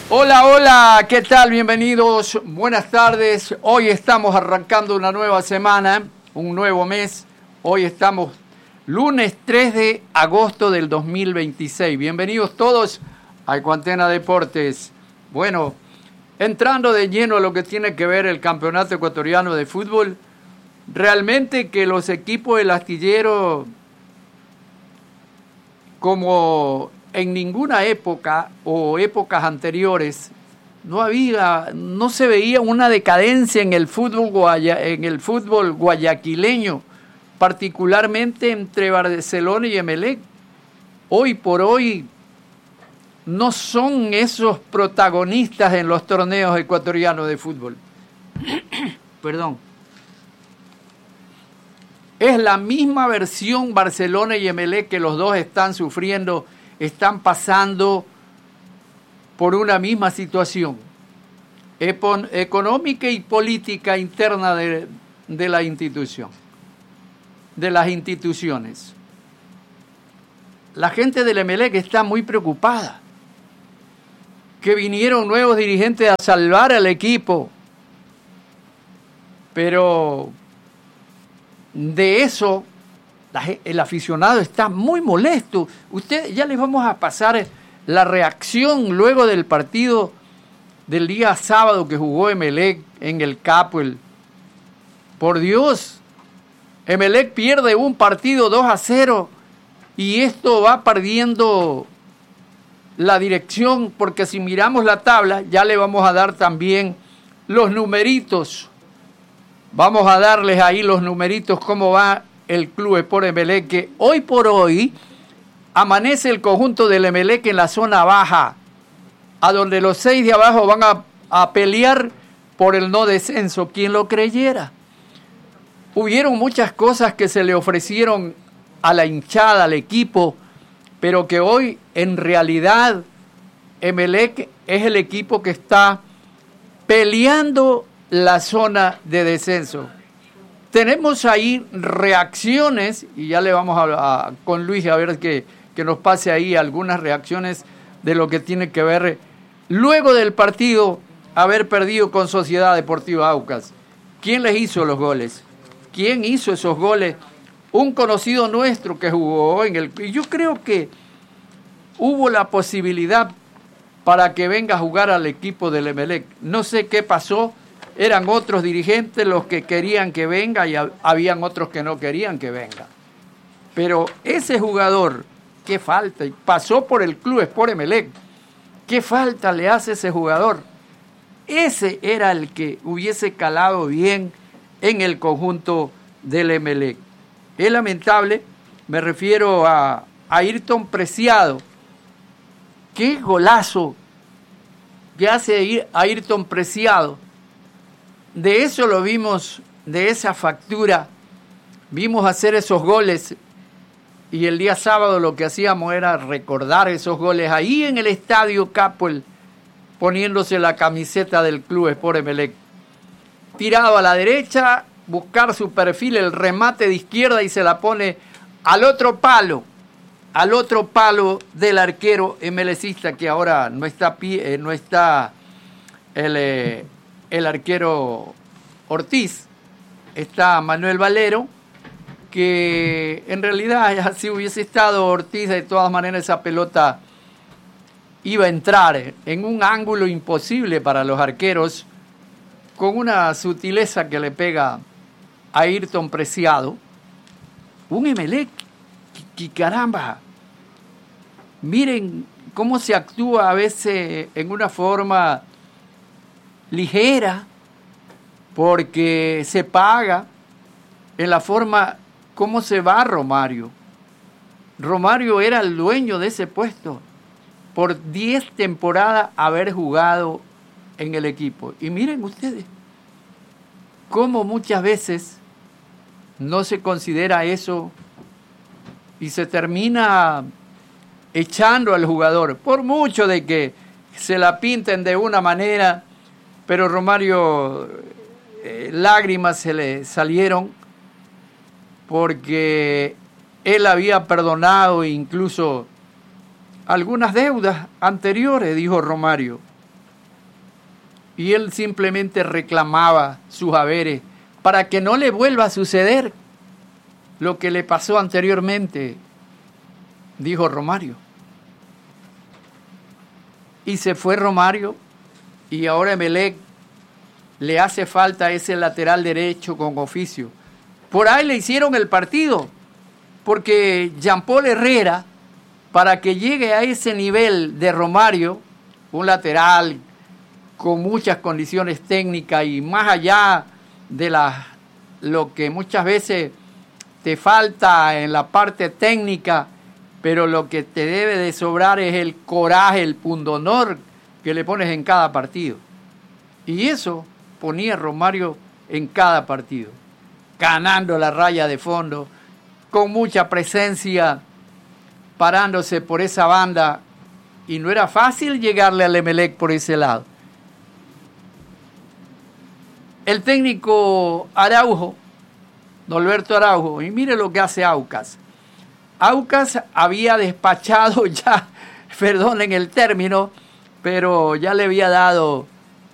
Hola, hola, ¿qué tal? Bienvenidos, buenas tardes. Hoy estamos arrancando una nueva semana, un nuevo mes. Hoy estamos lunes 3 de agosto del 2026. Bienvenidos todos a Ecuantena Deportes. Bueno, entrando de lleno a lo que tiene que ver el Campeonato Ecuatoriano de Fútbol, realmente que los equipos del astillero, como en ninguna época o épocas anteriores, no se veía una decadencia en el fútbol guayaquileño, particularmente entre Barcelona y Emelec. Hoy por hoy no son esos protagonistas en los torneos ecuatorianos de fútbol. Perdón. Es la misma versión Barcelona y Emelec, que los dos están sufriendo, están pasando por una misma situación económica y política interna de la institución, de las instituciones. La gente del Emelec está muy preocupada, que vinieron nuevos dirigentes a salvar al equipo, pero de eso el aficionado está muy molesto. Ya les vamos a pasar la reacción luego del partido del día sábado que jugó Emelec en el Capuel. Por Dios, Emelec pierde un partido 2-0 y esto va perdiendo la dirección, porque si miramos la tabla, ya le vamos a dar también los numeritos. Vamos a darles ahí los numeritos, cómo va el Club Sport Emelec, que hoy por hoy amanece el conjunto del Emelec en la zona baja, a donde los 6 de abajo van a pelear por el no descenso. ¿Quién lo creyera? Hubieron muchas cosas que se le ofrecieron a la hinchada, al equipo, pero que hoy en realidad Emelec es el equipo que está peleando la zona de descenso. Tenemos ahí reacciones, y ya le vamos con Luis a ver que nos pase ahí algunas reacciones de lo que tiene que ver luego del partido haber perdido con Sociedad Deportiva Aucas. ¿Quién les hizo los goles? ¿Quién hizo esos goles? Un conocido nuestro que jugó y yo creo que hubo la posibilidad para que venga a jugar al equipo del Emelec. No sé qué pasó. Eran otros dirigentes los que querían que venga y habían otros que no querían que venga. Pero ese jugador, qué falta, y pasó por el Club Sport Emelec, qué falta le hace ese jugador. Ese era el que hubiese calado bien en el conjunto del Emelec. Es lamentable, me refiero a Ayrton Preciado. Qué golazo que hace Ayrton Preciado. De eso lo vimos, de esa factura, vimos hacer esos goles, y el día sábado lo que hacíamos era recordar esos goles ahí en el Estadio Capuel, poniéndose la camiseta del Club Sport Emelec. Tirado a la derecha, buscar su perfil, el remate de izquierda, y se la pone al otro palo del arquero emelecista, que ahora no está el arquero Ortiz, está Manuel Valero, que en realidad si hubiese estado Ortiz, de todas maneras esa pelota iba a entrar en un ángulo imposible para los arqueros, con una sutileza que le pega a Ayrton Preciado. Un Emelec que caramba, miren cómo se actúa a veces en una forma ligera, porque se paga en la forma como se va Romario. Romario era el dueño de ese puesto por 10 temporadas haber jugado en el equipo. Y miren ustedes cómo muchas veces no se considera eso y se termina echando al jugador, por mucho de que se la pinten de una manera. Pero Romario, lágrimas se le salieron, porque él había perdonado incluso algunas deudas anteriores, dijo Romario. y él simplemente reclamaba sus haberes para que no le vuelva a suceder lo que le pasó anteriormente, dijo Romario. Y se fue Romario, y ahora Emelec le hace falta ese lateral derecho con oficio. Por ahí le hicieron el partido, porque Jean-Paul Herrera, para que llegue a ese nivel de Romario, un lateral con muchas condiciones técnicas y más allá de lo que muchas veces te falta en la parte técnica, pero lo que te debe de sobrar es el coraje, el pundonor que le pones en cada partido. Y eso ponía Romario en cada partido, ganando la raya de fondo, con mucha presencia, parándose por esa banda, y no era fácil llegarle al Emelec por ese lado. El técnico Araujo, Norberto Araujo, y mire lo que hace Aucas. Aucas había despachado ya, perdonen el término, pero ya le había dado